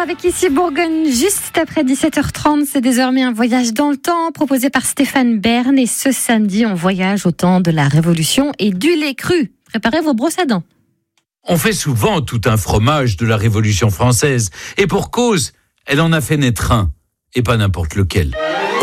avec Ici Bourgogne, juste après 17h30. C'est désormais un voyage dans le temps proposé par Stéphane Bern. Et ce samedi, on voyage au temps de la Révolution et du lait cru. Préparez vos brosses à dents. On fait souvent tout un fromage de la Révolution française. Et pour cause, elle en a fait naître un. Et pas n'importe lequel.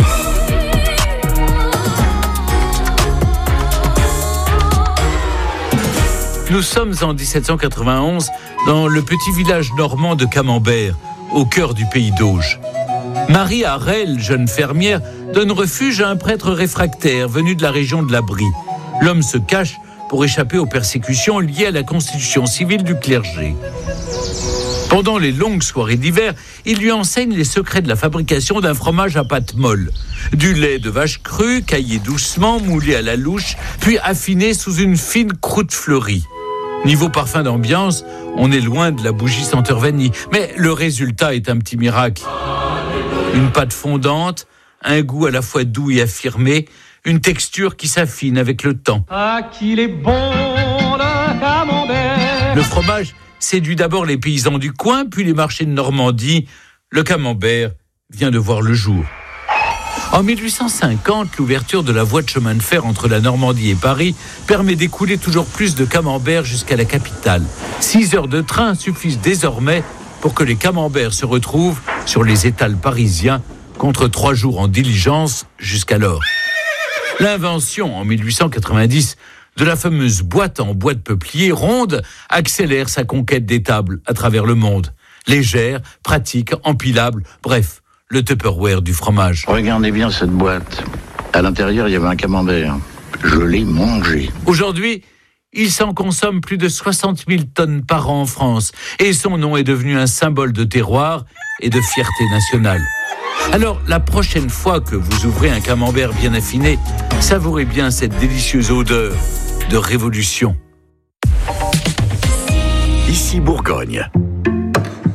Nous sommes en 1791 dans le petit village normand de Camembert, au cœur du pays d'Auge. Marie Harel, jeune fermière, donne refuge à un prêtre réfractaire venu de la région de la Brie. L'homme se cache pour échapper aux persécutions liées à la constitution civile du clergé. Pendant les longues soirées d'hiver, il lui enseigne les secrets de la fabrication d'un fromage à pâte molle. Du lait de vache crue, caillé doucement, moulé à la louche, puis affiné sous une fine croûte fleurie. Niveau parfum d'ambiance, on est loin de la bougie senteur vanille. Mais le résultat est un petit miracle. Une pâte fondante, un goût à la fois doux et affirmé, une texture qui s'affine avec le temps. Ah, qu'il est bon le camembert. Le fromage séduit d'abord les paysans du coin, puis les marchés de Normandie. Le camembert vient de voir le jour. En 1850, l'ouverture de la voie de chemin de fer entre la Normandie et Paris permet d'écouler toujours plus de camembert jusqu'à la capitale. 6 heures de train suffisent désormais pour que les camemberts se retrouvent sur les étals parisiens contre 3 jours en diligence jusqu'alors. L'invention, en 1890, de la fameuse boîte en bois de peuplier ronde accélère sa conquête des tables à travers le monde. Légère, pratique, empilable, bref, le Tupperware du fromage. Regardez bien cette boîte. À l'intérieur, il y avait un camembert. Je l'ai mangé. Aujourd'hui, il s'en consomme plus de 60 000 tonnes par an en France. Et son nom est devenu un symbole de terroir et de fierté nationale. Alors, la prochaine fois que vous ouvrez un camembert bien affiné, savourez bien cette délicieuse odeur de révolution. Ici Bourgogne.